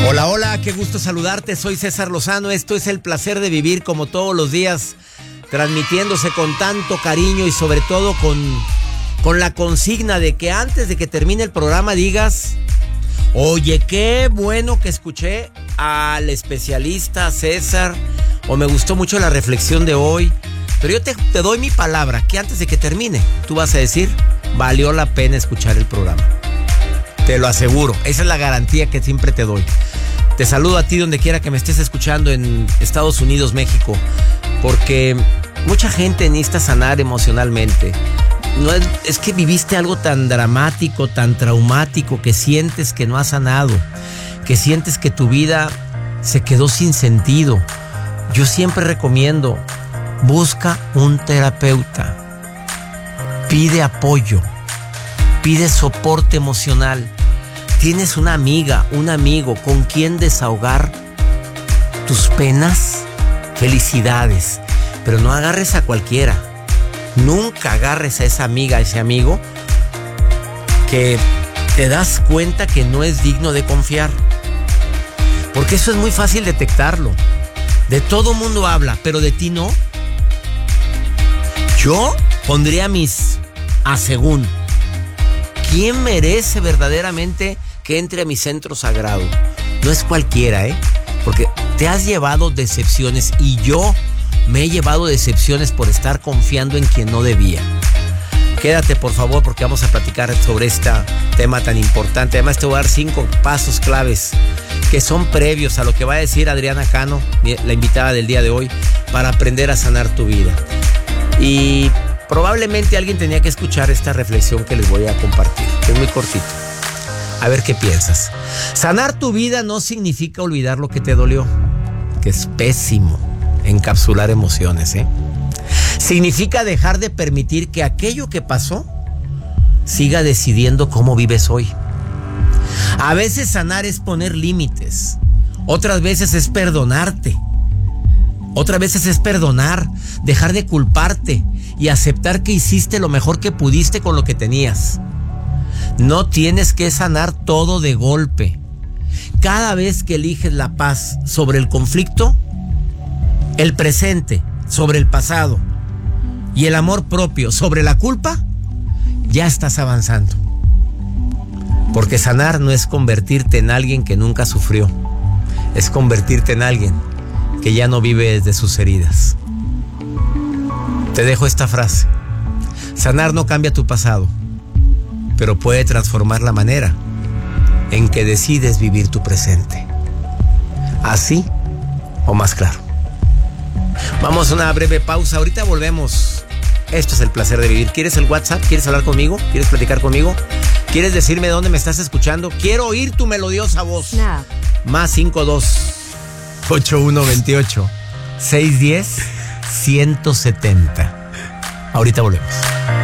Hola, hola, qué gusto saludarte, soy César Lozano, esto es El Placer de Vivir, como todos los días, transmitiéndose con tanto cariño y sobre todo con la consigna de que antes de que termine el programa digas: oye, qué bueno que escuché al especialista César, o me gustó mucho la reflexión de hoy, pero yo te doy mi palabra que antes de que termine, tú vas a decir: valió la pena escuchar el programa. Te lo aseguro, esa es la garantía que siempre te doy. Te saludo a ti donde quiera que me estés escuchando en Estados Unidos, México, porque mucha gente necesita sanar emocionalmente. No es que viviste algo tan dramático, tan traumático, que sientes que no has sanado, que sientes que tu vida se quedó sin sentido. Yo siempre recomiendo: busca un terapeuta, pide apoyo, pide soporte emocional. ¿Tienes una amiga, un amigo con quien desahogar tus penas? Felicidades, pero no agarres a cualquiera. Nunca agarres a esa amiga, a ese amigo que te das cuenta que no es digno de confiar. Porque eso es muy fácil detectarlo. De todo mundo habla, pero de ti no. Yo pondría mis a según. ¿Quién merece verdaderamente que entre a mi centro sagrado? No es cualquiera, porque te has llevado decepciones y yo me he llevado decepciones por estar confiando en quien no debía. Quédate, por favor, porque vamos a platicar sobre este tema tan importante. Además, te voy a dar 5 pasos claves que son previos a lo que va a decir Adriana Cano, la invitada del día de hoy, para aprender a sanar tu vida. Y probablemente alguien tenía que escuchar esta reflexión que les voy a compartir, que es muy cortito. A ver qué piensas. Sanar tu vida no significa olvidar lo que te dolió, que es pésimo encapsular emociones, Significa dejar de permitir que aquello que pasó siga decidiendo cómo vives hoy. A veces sanar es poner límites, otras veces es perdonarte, otras veces es perdonar, dejar de culparte y aceptar que hiciste lo mejor que pudiste con lo que tenías. No tienes que sanar todo de golpe. Cada vez que eliges la paz sobre el conflicto, el presente sobre el pasado y el amor propio sobre la culpa, ya estás avanzando. Porque sanar no es convertirte en alguien que nunca sufrió, es convertirte en alguien que ya no vive desde sus heridas. Te dejo esta frase: sanar no cambia tu pasado, pero puede transformar la manera en que decides vivir tu presente. Así o más claro. Vamos a una breve pausa, ahorita volvemos. Esto es El Placer de Vivir. ¿Quieres el WhatsApp? ¿Quieres hablar conmigo? ¿Quieres platicar conmigo? ¿Quieres decirme dónde me estás escuchando? Quiero oír tu melodiosa voz. No. Más 52-8128-610-170. Ahorita volvemos.